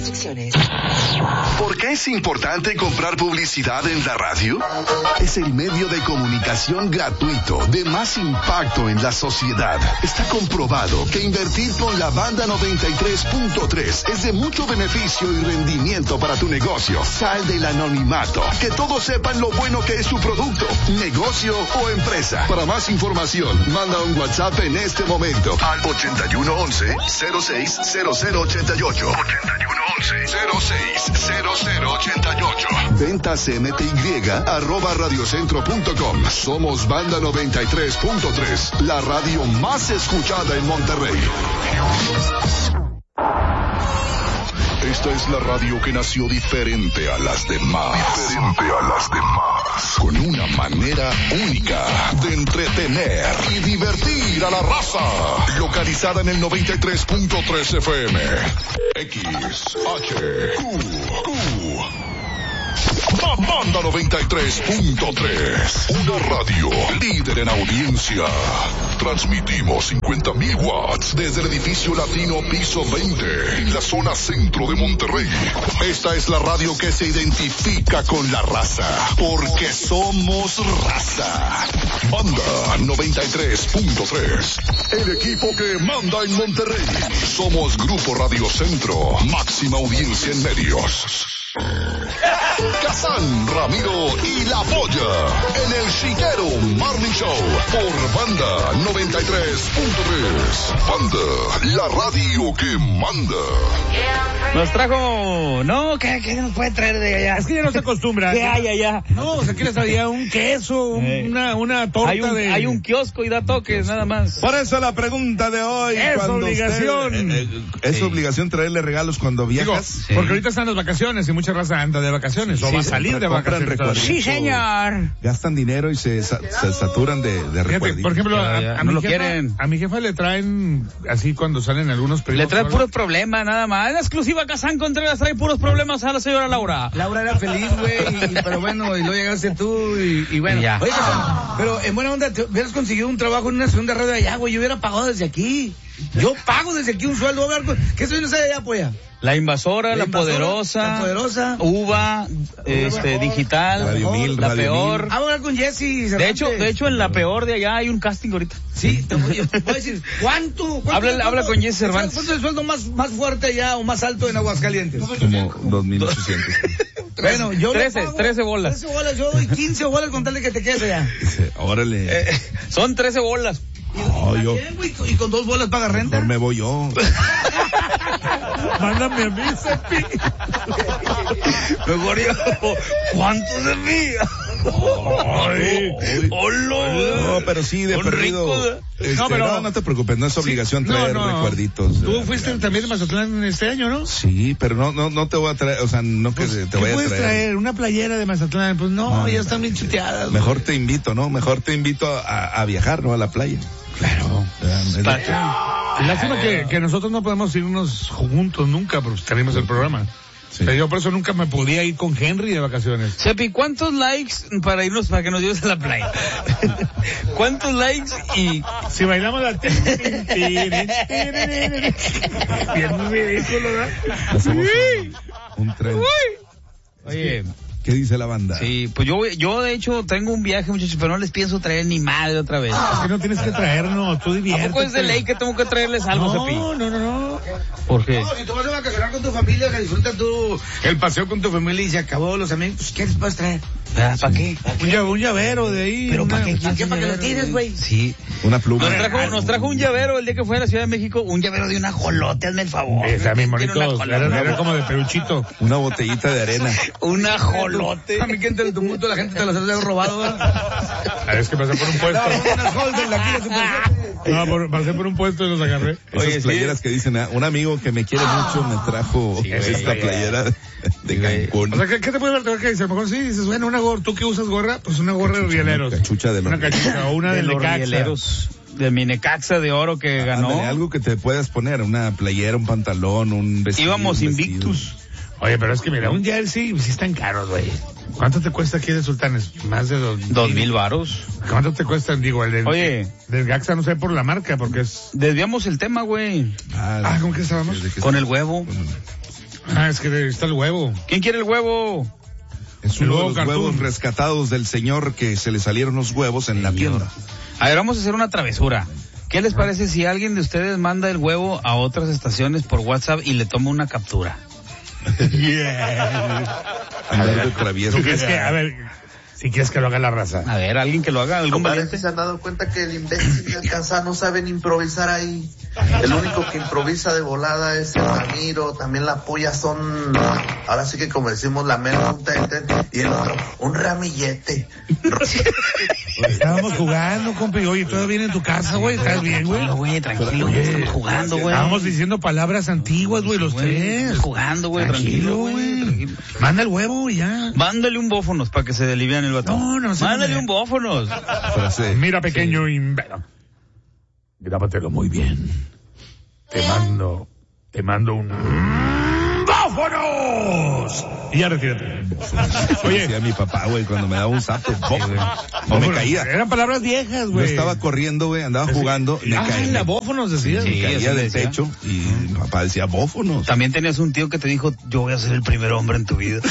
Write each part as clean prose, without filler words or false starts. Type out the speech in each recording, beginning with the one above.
¿Por qué es importante comprar publicidad en la radio? Es el medio de comunicación gratuito de más impacto en la sociedad. Está comprobado que invertir con la banda 93.3 es de mucho beneficio y rendimiento para tu negocio. Sal del anonimato. Que todos sepan lo bueno que es tu producto, negocio o empresa. Para más información, manda un WhatsApp en este momento al 8111-060088. 8111-060088. Ventas MTY@radiocentro.com. Somos Banda 93.3, la radio más escuchada en Monterrey. Esta es la radio que nació diferente a las demás. Con una manera única de entretener y divertir a la raza. Localizada en el 93.3 FM. XHQQ. Banda 93.3. Una radio líder en audiencia. Transmitimos 50,000 watts desde el edificio latino piso 20 en la zona centro de Monterrey. Esta es la radio que se identifica con la raza, porque somos raza. Banda 93.3. El equipo que manda en Monterrey. Somos Grupo Radio Centro. Máxima audiencia en medios. Kazán, Ramiro y La Polla en el Chiquero Morning Show por Banda 93.3. Banda, la radio que manda. Nos trajo... No, ¿qué nos puede traer de allá? Es que ya no se acostumbra. ¿Qué hay allá? No, o sea, ¿qué les traía? Un queso, una torta Hay un kiosco y da toques, nada más. Por eso la pregunta de hoy. Es obligación. ¿Es obligación traerle regalos cuando viajas? Digo, porque ahorita están las vacaciones y mucha raza anda de vacaciones o va a salir de vacaciones. Sí, señor. Gastan dinero y se saturan de recuerditos. Por ejemplo, a mi jefa le traen, así cuando salen algunos periódicos. Le trae puros problemas, nada más. En exclusiva, Kazán Contreras trae puros problemas a la señora Laura. Laura era feliz, güey, pero bueno, y luego llegaste tú y bueno. Ya. Oye, pero en buena onda, te hubieras conseguido un trabajo en una segunda radio allá, güey. Yo hubiera pagado desde aquí. Yo pago desde aquí un sueldo. ¿Qué soy no sé allá, polla? La Invasora, la Poderosa, Uva, Digital, Radio Mil, La Radio Peor. Vamos a hablar con Jessy. De hecho, en La Peor de allá hay un casting ahorita. Sí, te voy a decir, ¿cuánto? Habla con Jessy Cervantes. ¿Cuánto es el sueldo más fuerte allá o más alto en Aguascalientes? Como 2,800. Bueno, yo 13 bolas. 13 bolas, yo doy 15 bolas con tal de que te quedes allá. Órale. Son 13 bolas. Y con 2 bolas paga renta. Mejor me voy yo. Mándame a mí, Cepi. Mejor yo. ¿Cuánto de mí? No, pero sí, de perdido. No te preocupes, no es obligación traer recuerditos. Tú fuiste también de Mazatlán este año, ¿no? Sí, pero no te voy a traer, o sea, no que te voy a traer. ¿Qué puedes traer? ¿Una playera de Mazatlán? Pues no, ya están bien chuteadas. Mejor te invito, ¿no? Mejor te invito a viajar, ¿no? A la playa. Claro. Lástima que nosotros no podemos irnos juntos nunca, porque tenemos el programa. Sí. Pero yo por eso nunca me podía ir con Henry de vacaciones. Sepi, ¿cuántos likes para que nos lleves a la playa? ¿Cuántos likes y... Si bailamos la... Bien ridículo, ¿verdad? Hacemos un tren. Oye... ¿Qué dice la banda? Sí, pues yo de hecho tengo un viaje, muchachos, pero no les pienso traer ni madre otra vez. Es que no tienes que traernos, tú diviértete. ¿A poco es de ley que tengo que traerles algo, Cepi? No. ¿Por qué? No, si tú vas a vacacionar con tu familia, que disfrutas tú el paseo con tu familia y se acabó los amigos, pues ¿qué les puedes traer? ¿Para qué? Un llavero de ahí. ¿Pero para qué? ¿Para que lo tires, güey? Sí. Una pluma. Nos trajo un llavero el día que fue a la Ciudad de México, un llavero de un ajolote, hazme el favor. Está bien bonito, era como de peluchito. Una botellita de arena. Un ajolote. A mí que entre el tumulto la gente te las ha robado. Es que pasé por un puesto. Pasé por un puesto y los agarré. Esas playeras que dicen, un amigo que me quiere mucho me trajo esta playera de Cancún. O sea, ¿qué te puede ver? ¿Qué dice? A lo mejor sí dices, bueno, una gorra, ¿tú que usas gorra? Pues una gorra de rieleros. Una cachucha de los cachucha o una de los Necaxa. Rieleros. De mi Necaxa de oro que ganó. Ándale, algo que te puedas poner, una playera, un pantalón, un vestido. Íbamos invictus. Oye, pero es que mira, un jersey sí están caros, güey. ¿Cuánto te cuesta aquí de Sultanes? Más de 2,000 varos. ¿Cuánto te cuesta, digo, el Oye, del Gaxa? No sé por la marca, porque es... Desviamos el tema, güey. ¿Con qué estábamos? Con el huevo. Es que está el huevo. ¿Quién quiere el huevo? Es uno de los huevos rescatados del señor que se le salieron los huevos en la tienda. A ver, vamos a hacer una travesura. ¿Qué les parece si alguien de ustedes manda el huevo a otras estaciones por WhatsApp y le toma una captura? Andar de travieso. ¿Tú crees que, a ver, si quieres que lo haga la raza? A ver, alguien que lo haga, algún valiente. ¿Se han dado cuenta que el imbécil y el Casá no saben improvisar ahí? El único que improvisa de volada es el Ramiro, también la polla son, ahora sí que como decimos, la mera punta del tren, y el otro, un ramillete. Estábamos jugando, compi. Oye, ¿todo bien en tu casa, güey? ¿Estás bien, güey? Tranquilo, güey, estamos jugando, güey. Estábamos diciendo palabras antiguas, güey, los tres. Jugando, güey, tranquilo, güey. Manda el huevo y ya. Mándale un bófonos para que se aliviane el vato. No, mándale un bófonos. Mira, pequeño imbécil. Grábatelo muy bien. Te mando un ¡bófonos! Y ya retírate. Oye, decía mi papá, güey, cuando me daba un zapo, no me caía. Eran palabras viejas, Yo güey. estaba corriendo, güey, andaba jugando, me caía. La bófonos decías. Me caía del techo y mi papá decía bófonos. También tenías un tío que te dijo, yo voy a ser el primer hombre en tu vida.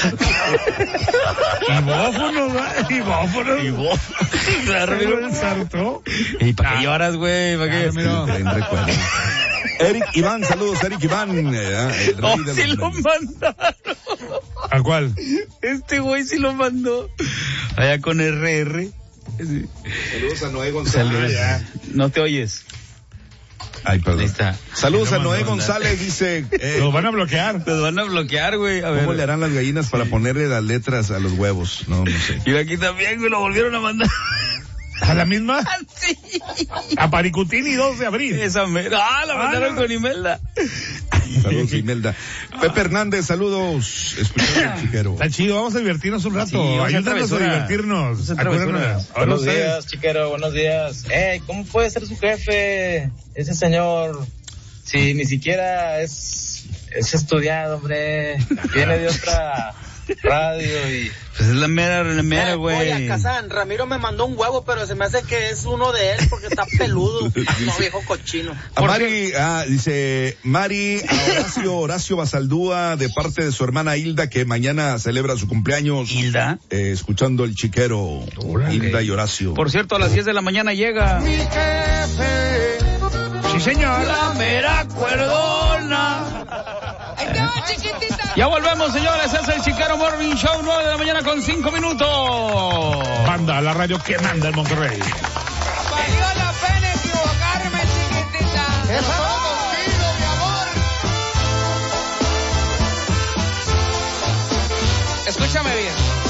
Y bófonos, güey. Y bófonos. Claro, el sarto. ¿Y para qué lloras, güey? ¿Para qué? Recuerdo. Eric Iván, saludos, Eric Iván. El rey de sí los lo mandaron. ¿A cuál? Este güey sí lo mandó. Allá con RR. Saludos a Noé González. No te oyes. Ay, perdón. Ahí está. Saludos a Noé González, dice. Los van a bloquear. Los van a bloquear, güey. A ver. ¿Cómo le harán las gallinas para ponerle las letras a los huevos? No sé. Y aquí también, güey, lo volvieron a mandar. ¿A la misma? Sí. A Paricutini 2 de abril. Esa la mandaron con Imelda. Saludos, Imelda. Pepe Hernández, saludos. Escuchando el chiquero. Está chido, vamos a divertirnos un rato. Sí, ayúdanos a divertirnos. Buenos días, chiquero, buenos días. ¿Cómo puede ser su jefe, ese señor, si ni siquiera es estudiado, hombre? Viene de otra radio y... Pues es la mera, güey. Oye, Kazán, Ramiro me mandó un huevo, pero se me hace que es uno de él porque está peludo. No, viejo cochino. A Mari, dice Mari, a Horacio Basaldúa, de parte de su hermana Hilda, que mañana celebra su cumpleaños. ¿Hilda? Escuchando el chiquero. Hilda y Horacio. Por cierto, a las 10 de la mañana llega. Mi jefe. Sí, señor. La mera cuerdona. Ya volvemos, señores. Es el Chiquero Morning Show, 9 de la mañana con 5 minutos. Manda la radio que manda el Monterrey. Valió la pena equivocarme, chiquitita. Eso contigo, mi amor. Escúchame bien.